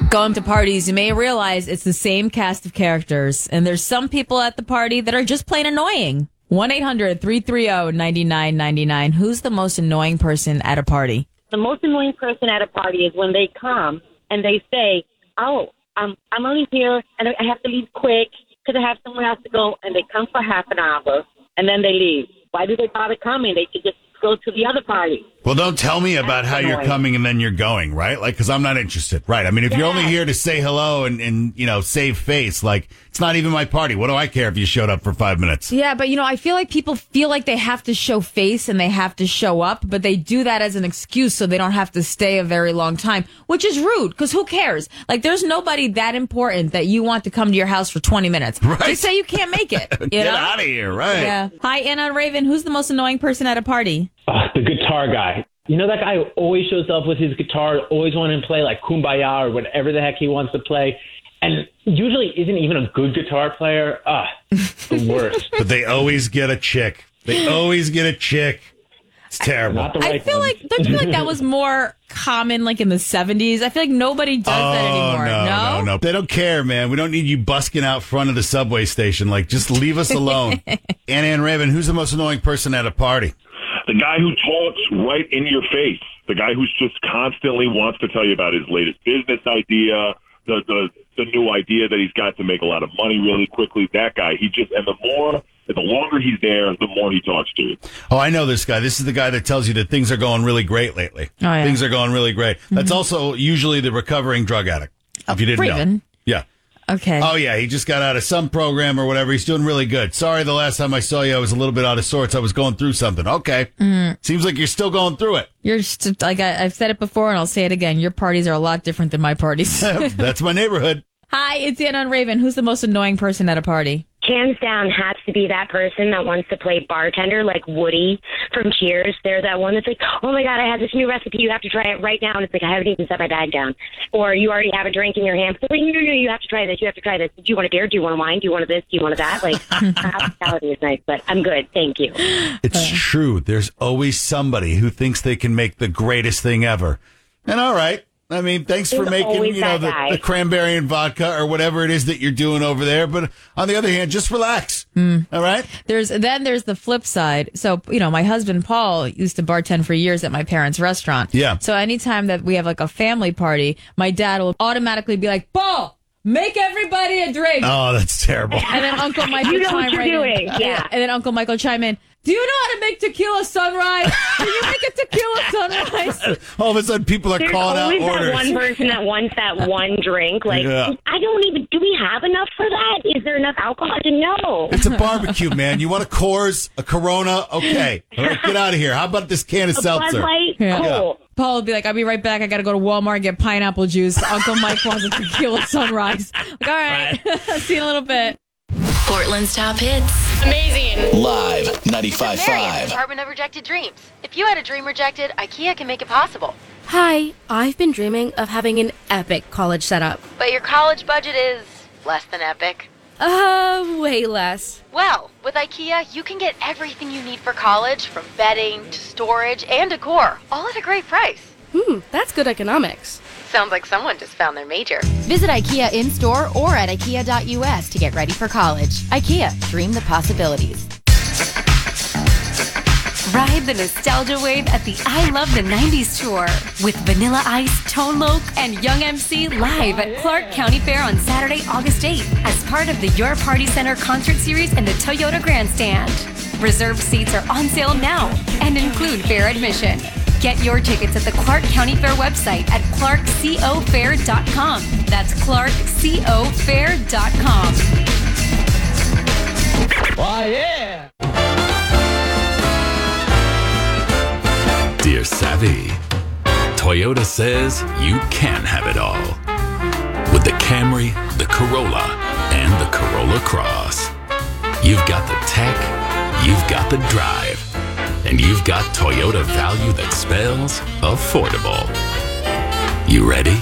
Going to parties, you may realize it's the same cast of characters, and there's some people at the party that are just plain annoying. 1-800-330-9999. Who's the most annoying person at a party? The most annoying person at a party is when they come and they say, oh, I'm only here and I have to leave quick because I have somewhere else to go, and they come for half an hour and then they leave. Why do they bother coming? They could just go to the other party. Well, don't tell me about how you're coming and then you're going, right? Like, because I'm not interested, right? I mean, if you're only here to say hello and save face, like, it's not even my party. What do I care if you showed up for 5 minutes? Yeah, but, I feel like people feel like they have to show face and they have to show up, but they do that as an excuse so they don't have to stay a very long time, which is rude, because who cares? Like, there's nobody that important that you want to come to your house for 20 minutes. Right. Just say you can't make it. Get out of here, right? Yeah. Hi, Anna Raven. Who's the most annoying person at a party? The guitar guy. You know that guy who always shows up with his guitar, always wanting to play like Kumbaya or whatever the heck he wants to play, and usually isn't even a good guitar player? The worst. But they always get a chick. It's terrible. Not the right I feel one. like, don't you feel like that was more common like in the 70s? I feel like nobody does that anymore. No. They don't care, man. We don't need you busking out front of the subway station. Like, just leave us alone. Ann Raven, who's the most annoying person at a party? The guy who talks right in your face. The guy who's just constantly wants to tell you about his latest business idea, the new idea that he's got to make a lot of money really quickly. That guy, the longer he's there, the more he talks to you. Oh, I know this guy. This is the guy that tells you that things are going really great lately. Oh, yeah. Things are going really great. That's also usually the recovering drug addict, if you didn't know. Raven. Yeah. Okay. Oh, yeah. He just got out of some program or whatever. He's doing really good. Sorry, the last time I saw you, I was a little bit out of sorts. I was going through something. Okay. Seems like you're still going through it. You're just, like I've said it before and I'll say it again. Your parties are a lot different than my parties. That's my neighborhood. Hi, it's Anna and Raven. Who's the most annoying person at a party? Hands down has to be that person that wants to play bartender, like Woody from Cheers. They're that one that's like, oh my God, I have this new recipe. You have to try it right now. And it's like, I haven't even set my bag down. Or you already have a drink in your hand. It's like, no, you have to try this. You have to try this. Do you want a beer? Do you want a wine? Do you want a this? Do you want a that? Like, hospitality is nice, but I'm good. Thank you. It's true. There's always somebody who thinks they can make the greatest thing ever. And all right. I mean, thanks for making, the cranberry and vodka or whatever it is that you're doing over there. But on the other hand, just relax. All right. There's the flip side. So, my husband, Paul, used to bartend for years at my parents' restaurant. Yeah. So anytime that we have like a family party, my dad will automatically be like, Paul, make everybody a drink. Oh, that's terrible. And then Uncle Michael You know chime what you're right doing. in. Yeah. And then Uncle Michael chime in. Do you know how to make tequila sunrise? Can you make a tequila sunrise? All of a sudden, people are There's calling out always orders. that one person that wants that one drink. Like, Yeah. do we have enough for that? Is there enough alcohol? No. It's a barbecue, man. You want a Coors, a Corona? Okay. All right, get out of here. How about this can of Bud seltzer? Light? Yeah. Cool. Paul will be like, I'll be right back. I got to go to Walmart and get pineapple juice. Uncle Mike wants a tequila sunrise. Like, all right. See you in a little bit. Portland's top hits. Amazing. Live Marion, 95.5. Department of Rejected Dreams. If you had a dream rejected, IKEA can make it possible. Hi, I've been dreaming of having an epic college setup. But your college budget is less than epic. Way less. Well, with IKEA, you can get everything you need for college, from bedding to storage and decor, all at a great price. That's good economics. Sounds like someone just found their major. Visit IKEA in-store or at IKEA.us to get ready for college. IKEA, dream the possibilities. Ride the nostalgia wave at the I Love the 90s tour with Vanilla Ice, Tone Loc, and Young MC live at Clark County Fair on Saturday, August 8th as part of the Your Party Center concert series in the Toyota Grandstand. Reserved seats are on sale now and include fair admission. Get your tickets at the Clark County Fair website at clarkcofair.com. That's clarkcofair.com. Oh, yeah. Dear Savvy, Toyota says you can have it all. With the Camry, the Corolla, and the Corolla Cross. You've got the tech, you've got the drive, and you've got Toyota value that spells affordable. You ready?